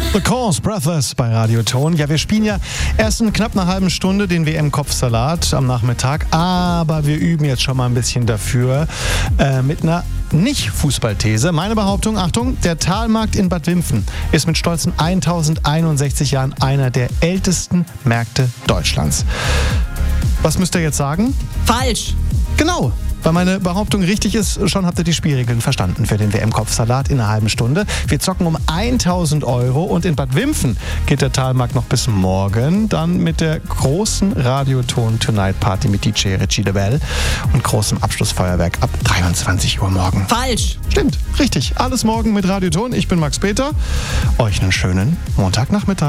The Coens Brothers bei Radio Ton. Ja, wir spielen ja erst in knapp einer halben Stunde den WM-Kopfsalat am Nachmittag, aber wir üben jetzt schon mal ein bisschen dafür mit einer Nicht-Fußballthese. Meine Behauptung, Achtung, der Thalmarkt in Bad Wimpfen ist mit stolzen 1061 Jahren einer der ältesten Märkte Deutschlands. Was müsst ihr jetzt sagen? Falsch. Genau. Weil meine Behauptung richtig ist, schon habt ihr die Spielregeln verstanden für den WM-Kopfsalat in einer halben Stunde. Wir zocken um 1.000 € und in Bad Wimpfen geht der Thalmarkt noch bis morgen. Dann mit der großen Radioton Tonight Party mit DJ Richie DeBell und großem Abschlussfeuerwerk ab 23 Uhr morgen. Falsch. Stimmt, richtig. Alles morgen mit Radioton. Ich bin Max Peter. Euch einen schönen Montagnachmittag.